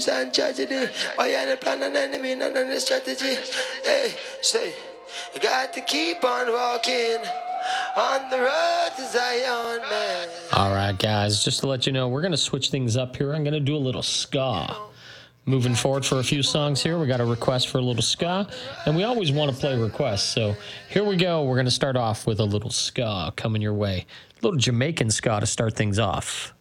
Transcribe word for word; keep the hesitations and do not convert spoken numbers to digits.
and tragedy. Why you the plan and enemy, none of the strategy. Hey, say, you got to keep on walking on the road to Zion, man. All right, guys, just to let you know, we're going to switch things up here. I'm going to do a little ska. Moving forward for a few songs here, we got a request for a little ska, and we always want to play requests. So here we go. We're going to start off with a little ska coming your way. A little Jamaican ska to start things off.